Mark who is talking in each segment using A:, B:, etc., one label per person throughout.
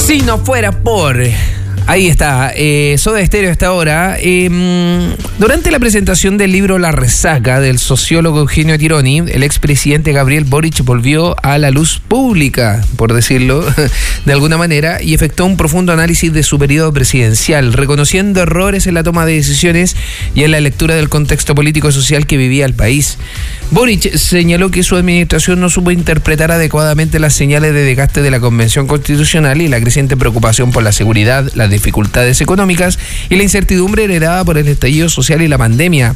A: Si no fuera por... Ahí está, Soda Stereo hasta ahora. Durante la presentación del libro La Resaca del sociólogo Eugenio Tironi, el expresidente Gabriel Boric volvió a la luz pública, por decirlo de alguna manera, y efectuó un profundo análisis de su periodo presidencial, reconociendo errores en la toma de decisiones y en la lectura del contexto político y social que vivía el país. Boric señaló que su administración no supo interpretar adecuadamente las señales de desgaste de la Convención Constitucional y la creciente preocupación por la seguridad, las dificultades económicas y la incertidumbre heredada por el estallido social y la pandemia.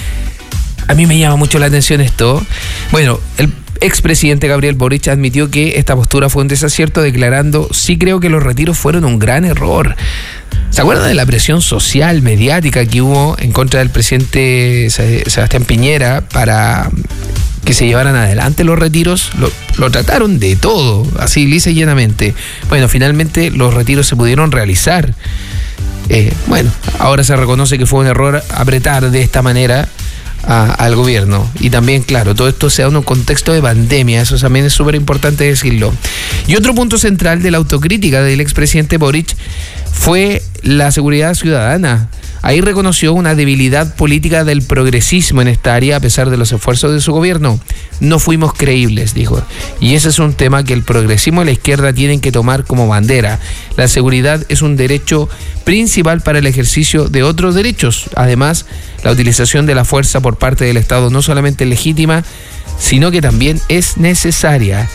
A: A mí me llama mucho la atención esto. Bueno, el expresidente Gabriel Boric admitió que esta postura fue un desacierto, declarando: sí creo que los retiros fueron un gran error. ¿Se acuerdan de la presión social, mediática que hubo en contra del presidente Sebastián Piñera para que se llevaran adelante los retiros? Lo trataron de todo, así lisa y llanamente. Bueno, finalmente los retiros se pudieron realizar. Bueno, ahora se reconoce que fue un error apretar de esta manera al gobierno. Y también, claro, todo esto se da en un contexto de pandemia, eso también es súper importante decirlo. Y otro punto central de la autocrítica del expresidente Boric fue la seguridad ciudadana. Ahí reconoció una debilidad política del progresismo en esta área a pesar de los esfuerzos de su gobierno. No fuimos creíbles, dijo. Y ese es un tema que el progresismo y la izquierda tienen que tomar como bandera. La seguridad es un derecho principal para el ejercicio de otros derechos. Además, la utilización de la fuerza por parte del Estado no solamente es legítima, sino que también es necesaria.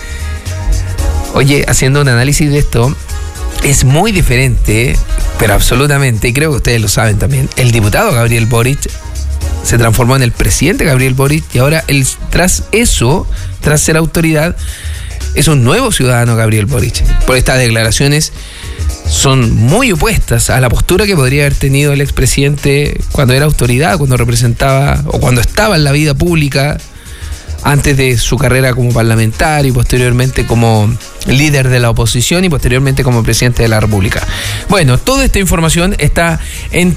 A: Oye, haciendo un análisis de esto, es muy diferente, pero absolutamente, y creo que ustedes lo saben también, el diputado Gabriel Boric se transformó en el presidente Gabriel Boric y ahora tras ser autoridad, es un nuevo ciudadano Gabriel Boric. Por estas declaraciones son muy opuestas a la postura que podría haber tenido el expresidente cuando era autoridad, cuando representaba o cuando estaba en la vida pública, antes de su carrera como parlamentario y posteriormente como líder de la oposición y posteriormente como presidente de la República. Bueno, toda esta información está en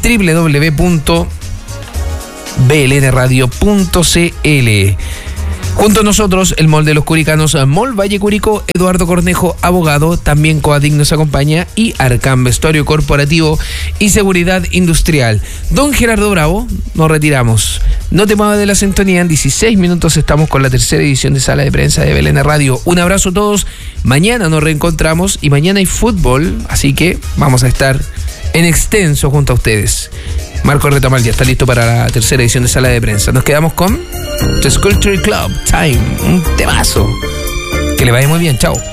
A: www.blnradio.cl. Junto a nosotros, el Mall de los Curicanos, Mall Valle Curicó, Eduardo Cornejo, abogado, también Coadig nos acompaña, y Arcam, vestuario corporativo y seguridad industrial. Don Gerardo Bravo, nos retiramos. No te muevas de la sintonía, en 16 minutos estamos con la tercera edición de Sala de Prensa de BLN Radio. Un abrazo a todos, mañana nos reencontramos y mañana hay fútbol, así que vamos a estar en extenso junto a ustedes. Marco Retamal ya está listo para la tercera edición de Sala de Prensa. Nos quedamos con The Sculpture Club, Time, un temazo. Que le vaya muy bien, chao.